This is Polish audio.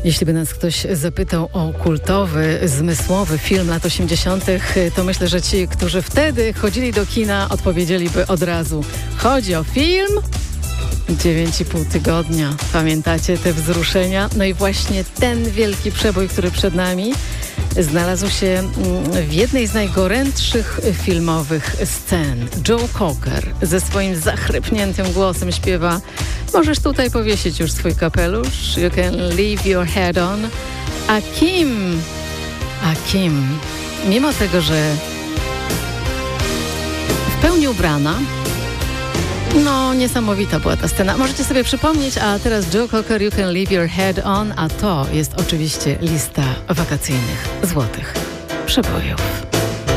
Jeśli by nas ktoś zapytał o kultowy, zmysłowy film lat 80., to myślę, że ci, którzy wtedy chodzili do kina, odpowiedzieliby od razu: chodzi o film 9,5 tygodnia. Pamiętacie te wzruszenia? No i właśnie ten wielki przebój, który przed nami, znalazł się w jednej z najgorętszych filmowych scen. Joe Cocker ze swoim zachrypniętym głosem śpiewa: możesz tutaj powiesić już swój kapelusz, you can leave your head on. A Kim, mimo tego, że w pełni ubrana, no niesamowita była ta scena. Możecie sobie przypomnieć, a teraz Joe Cocker, you can leave your head on, a to jest oczywiście lista wakacyjnych złotych przebojów.